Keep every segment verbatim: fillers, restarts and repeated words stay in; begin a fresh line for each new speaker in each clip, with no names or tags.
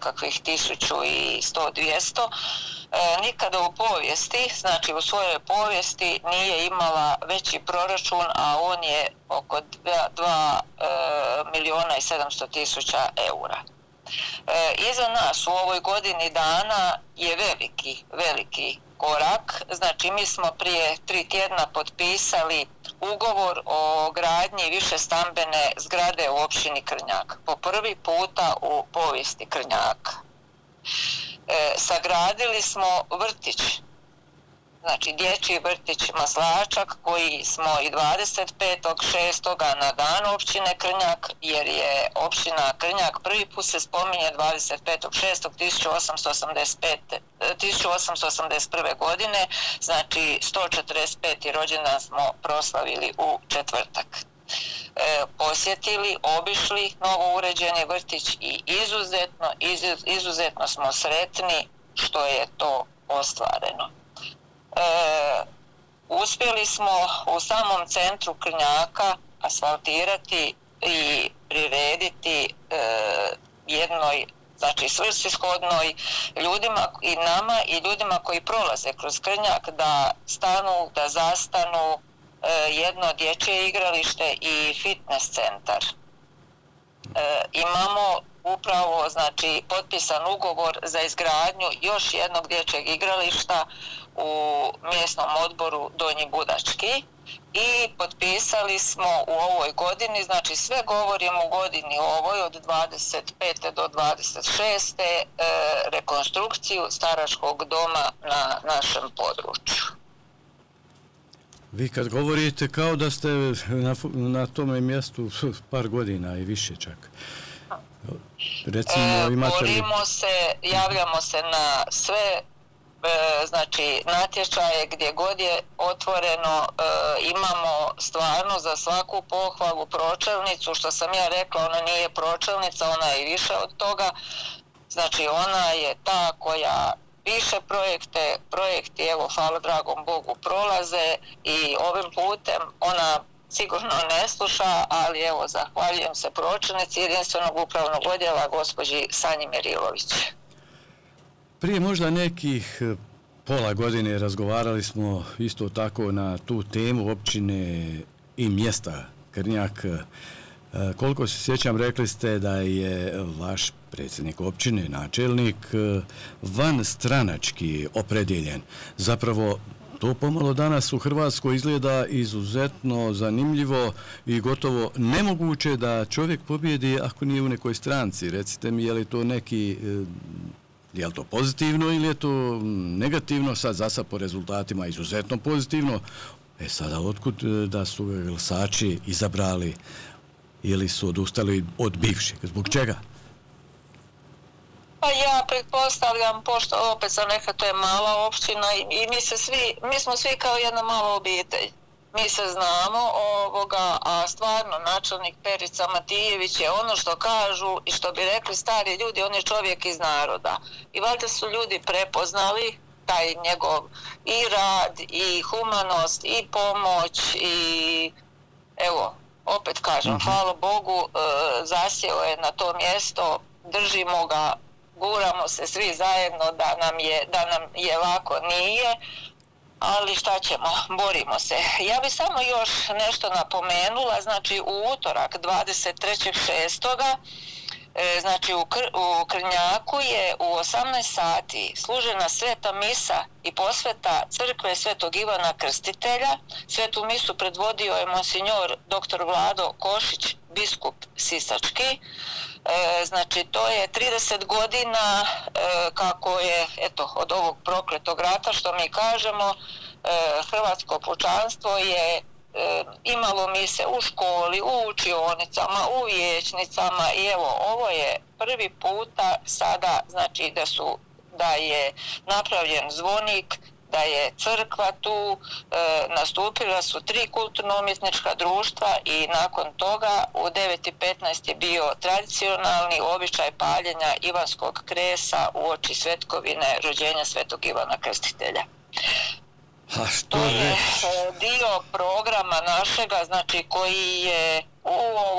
nekakvih tisuću i sto, dvjesto, e, nikada u povijesti, znači u svojoj povijesti nije imala veći proračun, a on je oko dva miliona i sedamsto tisuća eura. E, iza nas u ovoj godini dana je veliki, veliki korak. Znači mi smo prije tri tjedna potpisali ugovor o gradnji višestambene zgrade u općini Krnjak. Po prvi puta u povijesti Krnjaka. E, sagradili smo vrtić, znači dječji vrtić Maslačak, koji smo i dvadeset petog šestog na dan općine Krnjak, jer je općina Krnjak prvi put se spominje dvadeset petog šestog tisuću osamsto osamdeset prve godine, znači sto četrdeset peti rođendan smo proslavili u četvrtak. E, posjetili, obišli novo uređeni vrtić i izuzetno, izuz, izuzetno smo sretni što je to ostvareno. E, uspjeli smo u samom centru Krnjaka asfaltirati i prirediti e, jednoj, znači svrsishodnoj ljudima i nama i ljudima koji prolaze kroz Krnjak da stanu, da zastanu e, jedno dječje igralište i fitness centar. E, imamo upravo, znači, potpisan ugovor za izgradnju još jednog dječjeg igrališta u mjesnom odboru Donji Budački i potpisali smo u ovoj godini, znači sve govorimo o godini ovoj od dvadeset pete do dvadeset šeste e, rekonstrukciju staračkog doma na našem području.
Vi kad govorite kao da ste na, na tome mjestu par godina i više čak. Recimo, imate li...
Borimo se, javljamo se na sve e, znači natječaje gdje god je otvoreno, e, imamo stvarno za svaku pohvalu pročelnicu, što sam ja rekla, ona nije pročelnica, ona je više od toga, znači ona je ta koja piše projekte, projekti, evo, hvala dragom Bogu, prolaze i ovim putem ona sigurno ne sluša, ali evo, zahvaljujem se pročelnici jedinstvenog upravnog odjela gospođi Sanji Merilović.
Prije možda nekih pola godine razgovarali smo isto tako na tu temu općine i mjesta Krnjak. Koliko se sjećam, rekli ste da je vaš predsjednik općine, načelnik, van stranački opredjeljen. Zapravo, to pomalo danas u Hrvatskoj izgleda izuzetno zanimljivo i gotovo nemoguće da čovjek pobjedi ako nije u nekoj stranci. Recite mi, je li to neki, je li to pozitivno ili je to negativno? Sad zasad po rezultatima izuzetno pozitivno. E sada, otkud da su glasači izabrali ili su odustali od bivšeg? Zbog čega?
Pa ja pretpostavljam, pošto opet sam neka, to je mala općina i, i mi, se svi, mi smo svi kao jedna mala obitelj. Mi se znamo ovoga, a stvarno načelnik Perica Matijević je ono što kažu i što bi rekli stari ljudi, on je čovjek iz naroda. I valjda su ljudi prepoznali taj njegov i rad, i humanost, i pomoć, i evo, opet kažem, uh-huh. hvala Bogu, e, zasjeo je na to mjesto, držimo ga, guramo se svi zajedno da nam je, da nam je lako, nije, ali šta ćemo, borimo se. Ja bih samo još nešto napomenula, znači u utorak dvadeset trećeg šestog znači u, Kr, u Krnjaku je u osamnaest sati služena sveta misa i posveta crkve Svetog Ivana Krstitelja. Svetu misu predvodio je monsinjor doktor Vlado Košić, biskup Sisački. E, znači to je trideset godina e, kako je, eto, od ovog prokletog rata, što mi kažemo, e, hrvatsko pučanstvo je e, imalo mise u školi, u učionicama, u vijećnicama i evo, ovo je prvi puta sada, znači da su, da je napravljen zvonik, da je crkva tu, e, nastupila su tri kulturno-umjetnička društva i nakon toga u devet i petnaest je bio tradicionalni običaj paljenja Ivanskog kresa uoči svetkovine rođenja Svetog Ivana Krstitelja.
A što
to je
reći?
dio programa našega, znači koji je u ovom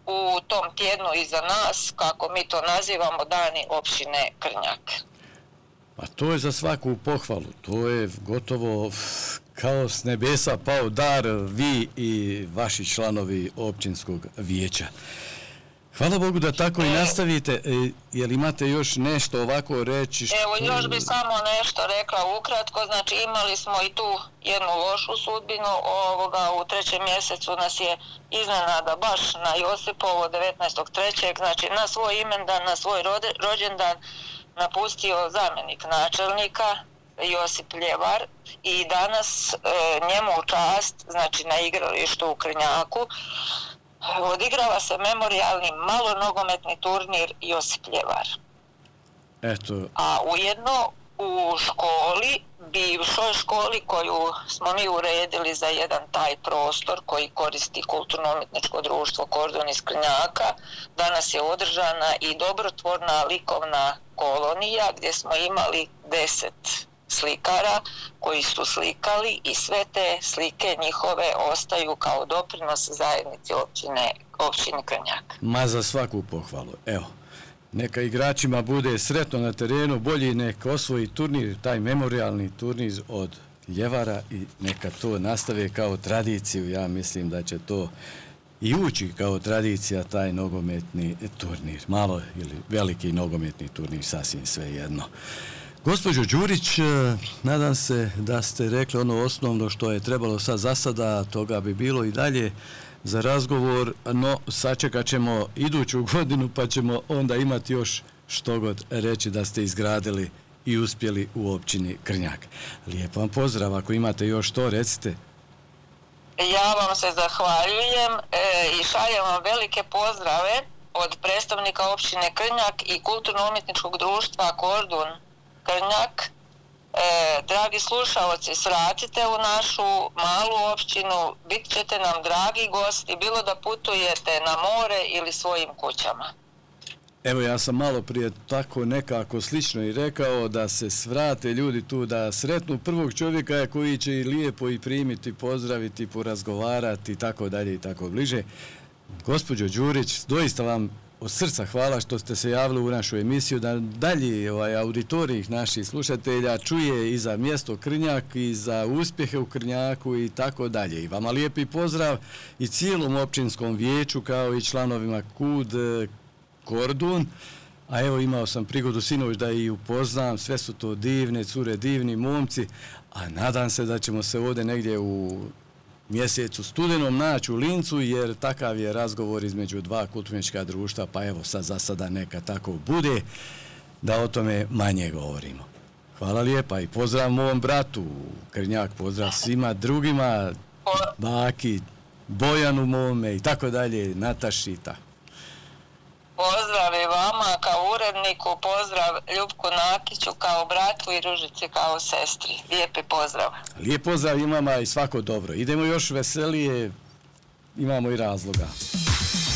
u tom tjednu iza nas, kako mi to nazivamo, Dani općine Krnjak.
A to je za svaku pohvalu, to je gotovo kao s nebesa pao dar, vi i vaši članovi općinskog vijeća. Hvala Bogu da tako i nastavite. Jel imate još nešto ovako reći? Što...
Evo, još bi samo nešto rekla ukratko. Znači, imali smo i tu jednu lošu sudbinu. Ovoga, u trećem mjesecu nas je iznenada baš na Josipovo devetnaestog trećeg znači na svoj imendan, na svoj rođendan napustio zamjenik načelnika Josip Ljevar i danas e, njemu u čast, znači na igralištu u Krnjaku, odigrava se memorijalni malonogometni turnir Josip Ljevar.
Eto.
A ujedno u školi, bivšoj školi koju smo mi uredili za jedan taj prostor koji koristi kulturno-umjetničko društvo Kordun iz Krnjaka, danas je održana i dobrotvorna likovna kolonija gdje smo imali deset slikara koji su slikali i sve te slike njihove ostaju kao doprinos zajednici općine, općine Krnjak.
Ma za svaku pohvalu. Evo, neka igračima bude sretno na terenu, bolji neka osvoji turnir, taj memorialni turnir od Ljevara i neka to nastave kao tradiciju. Ja mislim da će to i ući kao tradicija taj nogometni turnir. Malo ili veliki nogometni turnir, sasvim sve jedno. Gospođo Đurić, nadam se da ste rekli ono osnovno što je trebalo sad za sada, toga bi bilo i dalje za razgovor, no sačekat ćemo iduću godinu pa ćemo onda imati još što god reći da ste izgradili i uspjeli u općini Krnjak. Lijep vam pozdrav, ako imate još to recite.
Ja vam se zahvaljujem e, i šaljem vam velike pozdrave od predstavnika općine Krnjak i kulturno-umjetničkog društva Kordun Krnjak. E, dragi slušalci, svratite u našu malu općinu, bit ćete nam dragi gosti, bilo da putujete na more ili svojim kućama.
Evo, ja sam malo prije tako nekako slično i rekao da se svrate ljudi tu, da sretnu prvog čovjeka koji će i lijepo i primiti, pozdraviti, porazgovarati i tako dalje i tako bliže. Gospođo Đurić, doista vam od srca hvala što ste se javili u našu emisiju, da dalje ovaj auditorij naših slušatelja čuje i za mjesto Krnjak i za uspjehe u Krnjaku i tako dalje. I vama lijepi pozdrav i cijelom općinskom vijeću kao i članovima KUD Kordun. A evo, imao sam prigodu sinoć da i upoznam, sve su to divne cure, divni momci, a nadam se da ćemo se ovdje negdje u mjesecu studenom naći u Lincu, jer takav je razgovor između dva kulturnička društva, pa evo sad za sada neka tako bude, da o tome manje govorimo. Hvala lijepa i pozdrav mom bratu Krnjak, pozdrav svima drugima, baki, Bojanu mome i tako dalje, Nataši i tako.
Pozdrav i vama kao uredniku, pozdrav Ljupku Nakiću kao bratu i Ružici kao sestri. Lijepi pozdrav.
Lijep pozdrav imama i svako dobro. Idemo još veselije, imamo i razloga.